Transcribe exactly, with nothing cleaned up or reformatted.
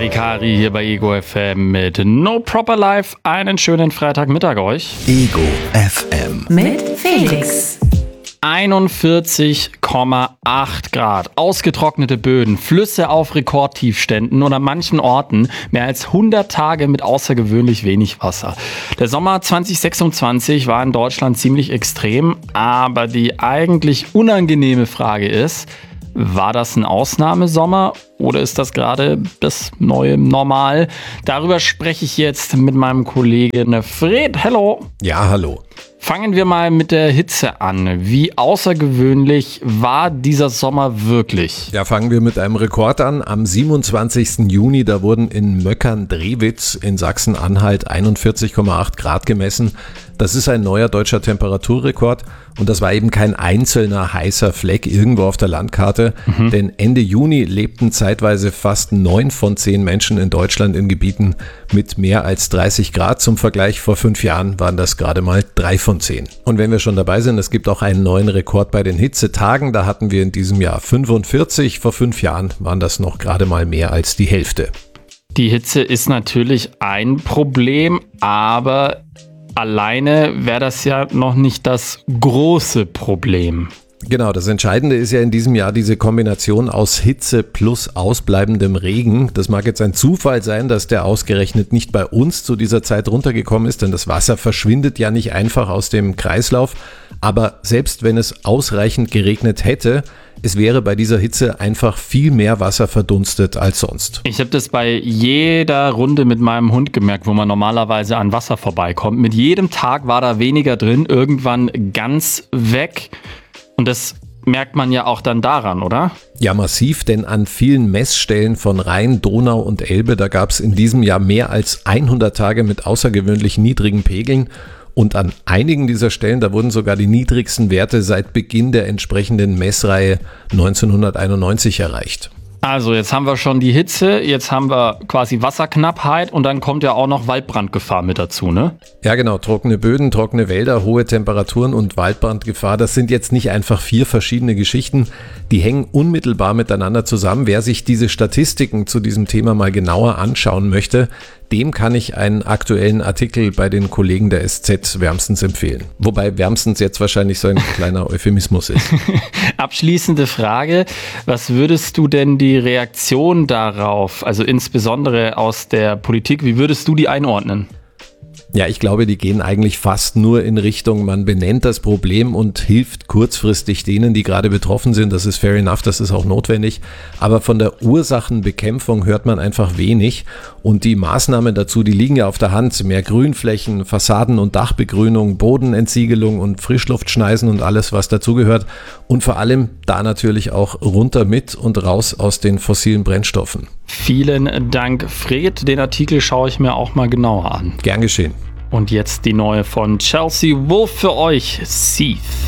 Larikari hier bei Ego F M mit No Proper Life. Einen schönen Freitagmittag euch. Ego F M mit Felix. einundvierzig Komma acht Grad, ausgetrocknete Böden, Flüsse auf Rekordtiefständen und an manchen Orten mehr als hundert Tage mit außergewöhnlich wenig Wasser. Der Sommer zwanzig sechsundzwanzig war in Deutschland ziemlich extrem, aber die eigentlich unangenehme Frage ist, war das ein Ausnahmesommer oder ist das gerade das neue Normal? Darüber spreche ich jetzt mit meinem Kollegen Fred. Hallo. Ja, hallo. Fangen wir mal mit der Hitze an. Wie außergewöhnlich war dieser Sommer wirklich? Ja, fangen wir mit einem Rekord an. Am siebenundzwanzigsten Juni, da wurden in Möckern-Drewitz in Sachsen-Anhalt einundvierzig Komma acht Grad gemessen. Das ist ein neuer deutscher Temperaturrekord und das war eben kein einzelner heißer Fleck irgendwo auf der Landkarte, mhm. denn Ende Juni lebten zeitweise fast neun von zehn Menschen in Deutschland in Gebieten mit mehr als dreißig Grad. Zum Vergleich, vor fünf Jahren waren das gerade mal drei von zehn. Und wenn wir schon dabei sind, es gibt auch einen neuen Rekord bei den Hitzetagen. Da hatten wir in diesem Jahr fünfundvierzig. Vor fünf Jahren waren das noch gerade mal mehr als die Hälfte. Die Hitze ist natürlich ein Problem, aber alleine wäre das ja noch nicht das große Problem. Genau, das Entscheidende ist ja in diesem Jahr diese Kombination aus Hitze plus ausbleibendem Regen. Das mag jetzt ein Zufall sein, dass der ausgerechnet nicht bei uns zu dieser Zeit runtergekommen ist, denn das Wasser verschwindet ja nicht einfach aus dem Kreislauf. Aber selbst wenn es ausreichend geregnet hätte, es wäre bei dieser Hitze einfach viel mehr Wasser verdunstet als sonst. Ich habe das bei jeder Runde mit meinem Hund gemerkt, wo man normalerweise an Wasser vorbeikommt. Mit jedem Tag war da weniger drin, irgendwann ganz weg. Und das merkt man ja auch dann daran, oder? Ja, massiv, denn an vielen Messstellen von Rhein, Donau und Elbe, da gab es in diesem Jahr mehr als hundert Tage mit außergewöhnlich niedrigen Pegeln. Und an einigen dieser Stellen, da wurden sogar die niedrigsten Werte seit Beginn der entsprechenden Messreihe neunzehnhunderteinundneunzig erreicht. Also jetzt haben wir schon die Hitze, jetzt haben wir quasi Wasserknappheit und dann kommt ja auch noch Waldbrandgefahr mit dazu, ne? Ja genau, trockene Böden, trockene Wälder, hohe Temperaturen und Waldbrandgefahr, das sind jetzt nicht einfach vier verschiedene Geschichten, die hängen unmittelbar miteinander zusammen. Wer sich diese Statistiken zu diesem Thema mal genauer anschauen möchte, dem kann ich einen aktuellen Artikel bei den Kollegen der S Z wärmstens empfehlen. Wobei wärmstens jetzt wahrscheinlich so ein kleiner Euphemismus ist. Abschließende Frage, was würdest du denn die Reaktion darauf, also insbesondere aus der Politik, wie würdest du die einordnen? Ja, ich glaube, die gehen eigentlich fast nur in Richtung, man benennt das Problem und hilft kurzfristig denen, die gerade betroffen sind. Das ist fair enough, das ist auch notwendig. Aber von der Ursachenbekämpfung hört man einfach wenig. Und die Maßnahmen dazu, die liegen ja auf der Hand. Mehr Grünflächen, Fassaden- und Dachbegrünung, Bodenentsiegelung und Frischluftschneisen und alles, was dazugehört. Und vor allem da natürlich auch runter mit und raus aus den fossilen Brennstoffen. Vielen Dank, Fred. Den Artikel schaue ich mir auch mal genauer an. Gern geschehen. Und jetzt die neue von Chelsea Wolfe für euch, Seath.